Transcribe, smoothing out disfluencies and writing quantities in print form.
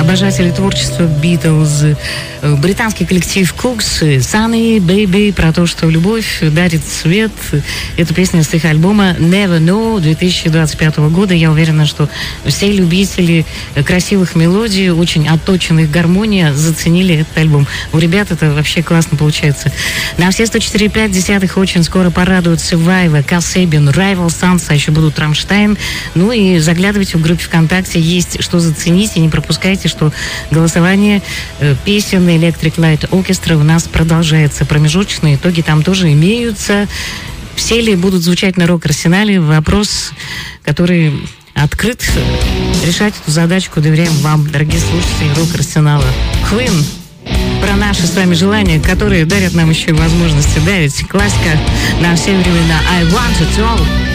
обожатели творчества Beatles, британский коллектив Cooks, Sunny Baby, про то, что любовь дарит свет. Эта песня с их альбома Never Know 2025 года. Я уверена, что все любители красивых мелодий, очень отточенных гармония заценили этот альбом. У ребят это вообще классно получается. На все 104,5 очень скоро порадуют Survivor, Kasabian, Rival Sons, а еще будут Рамштайн. Ну и заглядывайте в группе ВКонтакте, есть что заценить, и не пропускайте, что голосование песен Electric Light Orchestra у нас продолжается. Промежуточные итоги там тоже имеются. Все ли будут звучать на рок-арсенале? Вопрос, который открыт. Решать эту задачку доверяем вам, дорогие слушатели рок-арсенала. Queen. Про наши с вами желания, которые дарят нам еще и возможности давить. Классика на все времена. I want it all.